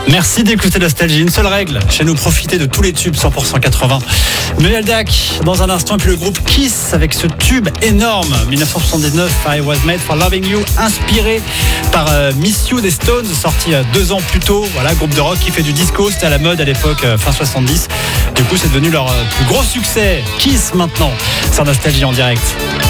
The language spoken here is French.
Merci d'écouter Nostalgie. Une seule règle chez nous, profiter de tous les tubes 100% 80. Noël Dac, dans un instant, puis le groupe Kiss avec ce tube énorme 1979, I Was Made for Loving You, inspiré par Miss You des Stones, sorti 2 ans plus tôt. Voilà, groupe de rock qui fait du disco, c'était à la mode à l'époque, fin 70. Du coup, c'est devenu leur plus gros succès. Kiss maintenant, sur Nostalgie en direct.